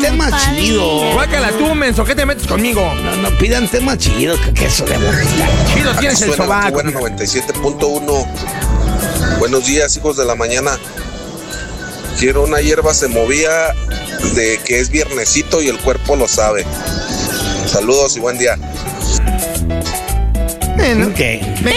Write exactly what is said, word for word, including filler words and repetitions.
temas chidos. Guácala tú, menso, ¿qué te metes conmigo? No, no, pidan temas chidos, que, que eso de Chido tienes el sobaco. Bueno, noventa y siete punto uno. Buenos días, hijos de la mañana. Quiero una hierba se movía de que es viernesito y el cuerpo lo sabe. Saludos y buen día. Bueno, Ok.